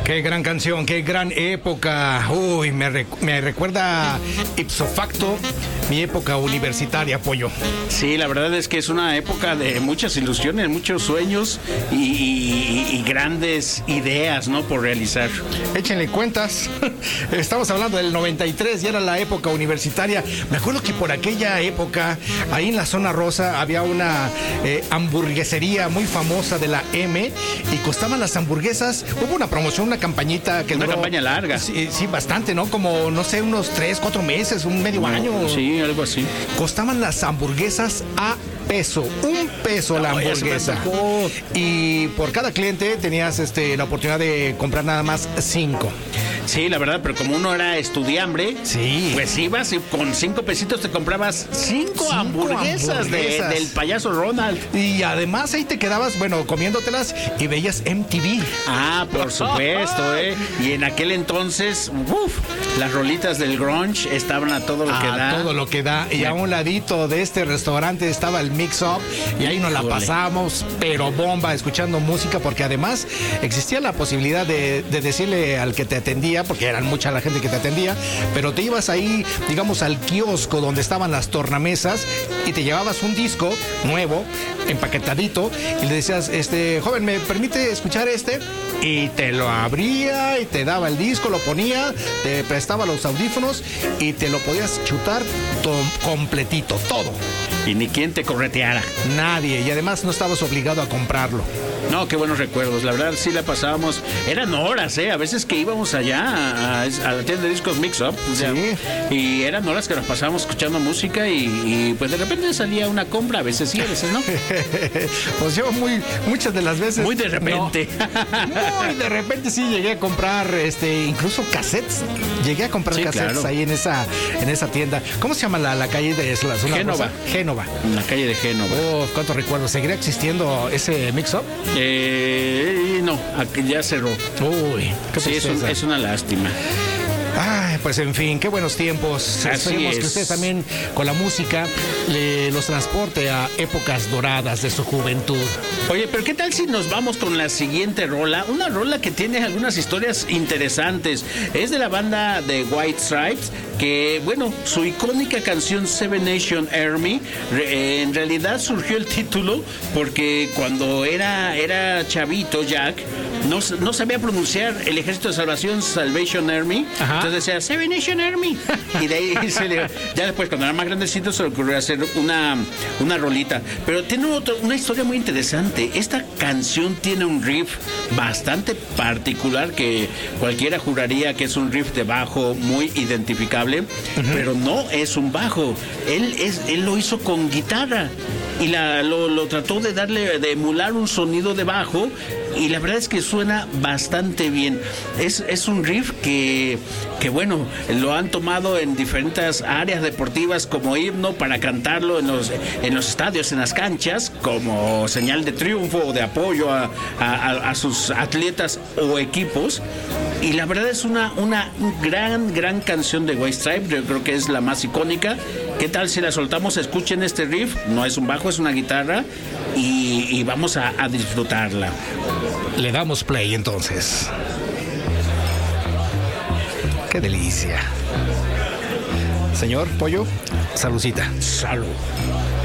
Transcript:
Qué gran canción, qué gran época. Uy, me recuerda ipso facto mi época universitaria, Pollo. Sí, la verdad es que es una época de muchas ilusiones, muchos sueños y grandes ideas, ¿no?, por realizar. Échenle cuentas. Estamos hablando del 93, ya era la época universitaria. Me acuerdo que por aquella época, ahí en la zona rosa, había una hamburguesería muy famosa de la M y costaban las hamburguesas. Hubo una promoción, una campañita que Una duró, campaña larga. Sí, bastante, ¿no? Como, no sé, unos 3, 4 meses, un medio año. Sí, algo así. Costaban las hamburguesas a peso, $1 la hamburguesa. Y por cada cliente tenías la oportunidad de comprar nada más 5. Sí, la verdad, pero como uno era estudiambre, sí, pues ibas y con 5 pesitos te comprabas 5 hamburguesas del payaso Ronald. Y además ahí te quedabas, bueno, comiéndotelas y veías MTV. Ah, por supuesto, Y en aquel entonces, las rolitas del grunge estaban a todo lo que da. Todo lo que da. Y a un ladito de este restaurante estaba el Mix Up y ahí nos la pasamos, pero bomba, escuchando música, porque además existía la posibilidad de decirle al que te atendía, porque eran mucha la gente que te atendía, pero te ibas ahí, digamos, al kiosco donde estaban las tornamesas y te llevabas un disco nuevo, empaquetadito, y le decías, joven, ¿me permite escuchar este? Y te lo abría y te daba el disco, lo ponía, te prestaba los audífonos y te lo podías chutar completito, todo. Y ni quien te correteara. Nadie, y además no estabas obligado a comprarlo. No, qué buenos recuerdos. La verdad, sí la pasábamos. Eran horas, A veces que íbamos allá a la tienda de discos Mix Up. Sí. Y eran horas que nos pasábamos escuchando música y pues de repente salía una compra. A veces sí, a veces no. Pues yo muchas de las veces. Muy de repente. No. Muy de repente sí llegué a comprar incluso cassettes. Llegué a comprar cassettes, claro, ahí en esa tienda. ¿Cómo se llama la calle de la zona Génova? Rosa? Génova. En la calle de Génova. Oh, cuánto recuerdo. ¿Seguirá existiendo ese Mix Up? No, ya cerró. Uy, qué sí, es una lástima. Ay, pues en fin, qué buenos tiempos. Esperemos que ustedes también con la música los transporte a épocas doradas de su juventud. Oye, pero ¿qué tal si nos vamos con la siguiente rola? Una rola que tiene algunas historias interesantes. Es de la banda de White Stripes, que, bueno, su icónica canción Seven Nation Army, en realidad surgió el título porque cuando era chavito Jack, no sabía pronunciar el Ejército de Salvación, Salvation Army. Ajá. Entonces decía Seven Nation Army. Y de ahí ya después, cuando era más grandecito, se le ocurrió hacer una rolita. Pero tiene una historia muy interesante. Esta canción tiene un riff bastante particular que cualquiera juraría que es un riff de bajo muy identificable, pero no es un bajo. Él lo hizo con guitarra y lo trató de emular un sonido de bajo, y la verdad es que suena bastante bien. Es un riff que bueno, lo han tomado en diferentes áreas deportivas como himno para cantarlo en los estadios, en las canchas, como señal de triunfo o de apoyo a sus atletas o equipos. Y la verdad es una gran canción de White Stripes. Yo creo que es la más icónica. ¿Qué tal si la soltamos? Escuchen este riff. No es un bajo, es una guitarra. Y vamos a disfrutarla. Le damos play entonces. ¡Qué delicia! Señor Pollo, saludcita. Salud.